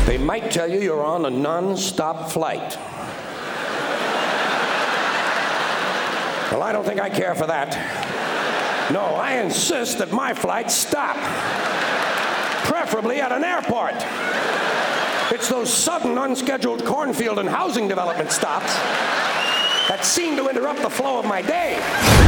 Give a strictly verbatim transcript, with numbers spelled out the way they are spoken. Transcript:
They might tell you you're on a non-stop flight. Well, I don't think I care for that. No, I insist that my flights stop. Preferably at an airport. It's those sudden, unscheduled cornfield and housing development stops that seem to interrupt the flow of my day.